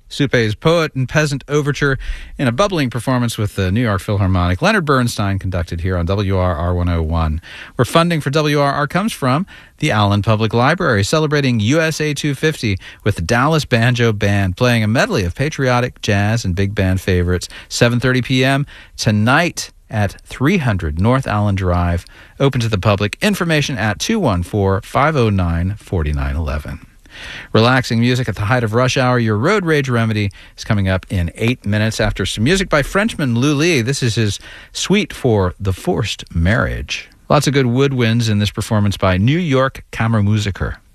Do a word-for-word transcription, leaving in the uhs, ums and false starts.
Suppe's Poet and Peasant Overture in a bubbling performance with the New York Philharmonic. Leonard Bernstein conducted here on W R R one oh one, where funding for W R R comes from the Allen Public Library, celebrating U S A two fifty with the Dallas Banjo Band, playing a medley of patriotic, jazz, and big band favorites. seven thirty p.m. tonight at three hundred North Allen Drive. Open to the public. Information at two one four, five oh nine, four nine one one. Relaxing music at the height of rush hour. Your road rage remedy is coming up in eight minutes after some music by Frenchman Lou Lee. This is his suite for The Forced Marriage. Lots of good woodwinds in this performance by New York Kammermusiker.